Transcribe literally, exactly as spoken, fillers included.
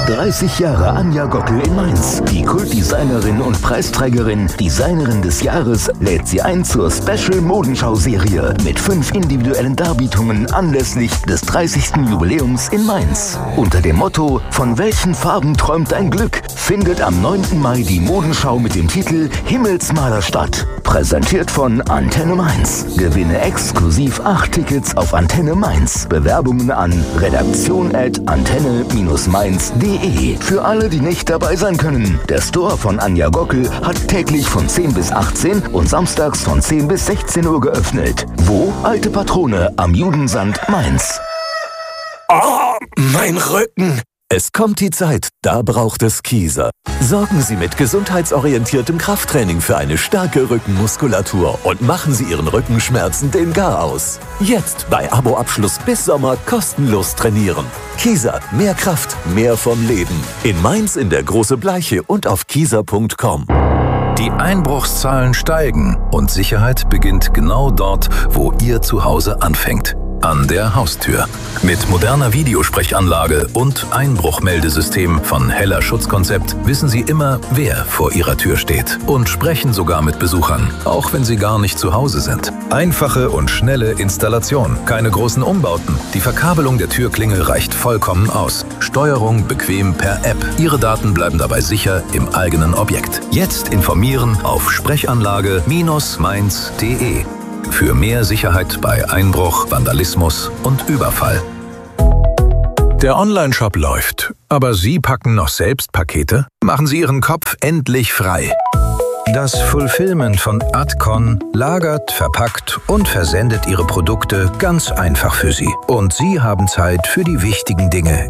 dreißig Jahre Anja Gockel in Mainz. Die Kultdesignerin und Preisträgerin, Designerin des Jahres, lädt sie ein zur Special-Modenschau-Serie mit fünf individuellen Darbietungen anlässlich des dreißigsten Jubiläums in Mainz. Unter dem Motto „Von welchen Farben träumt dein Glück?“ findet am neunten Mai die Modenschau mit dem Titel Himmelsmaler statt. Präsentiert von Antenne Mainz. Gewinne exklusiv acht Tickets auf Antenne Mainz. Bewerbungen an redaktion at antenne mainz punkt de. Für alle, die nicht dabei sein können. Der Store von Anja Gockel hat täglich von zehn bis achtzehn und samstags von zehn bis sechzehn Uhr geöffnet. Wo? Alte Patrone am Judensand Mainz. Oh, mein Rücken! Es kommt die Zeit, da braucht es Kieser. Sorgen Sie mit gesundheitsorientiertem Krafttraining für eine starke Rückenmuskulatur und machen Sie Ihren Rückenschmerzen den Gar aus. Jetzt bei Aboabschluss bis Sommer kostenlos trainieren. Kieser, mehr Kraft, mehr vom Leben. In Mainz in der Große Bleiche und auf kieser punkt com. Die Einbruchszahlen steigen und Sicherheit beginnt genau dort, wo Ihr Zuhause anfängt. An der Haustür. Mit moderner Videosprechanlage und Einbruchmeldesystem von Heller Schutzkonzept wissen Sie immer, wer vor Ihrer Tür steht und sprechen sogar mit Besuchern, auch wenn Sie gar nicht zu Hause sind. Einfache und schnelle Installation, keine großen Umbauten. Die Verkabelung der Türklingel reicht vollkommen aus. Steuerung bequem per App. Ihre Daten bleiben dabei sicher im eigenen Objekt. Jetzt informieren auf Sprechanlage Mainz punkt de. Für mehr Sicherheit bei Einbruch, Vandalismus und Überfall. Der Onlineshop läuft, aber Sie packen noch selbst Pakete? Machen Sie Ihren Kopf endlich frei. Das Fulfillment von Adcon lagert, verpackt und versendet Ihre Produkte ganz einfach für Sie. Und Sie haben Zeit für die wichtigen Dinge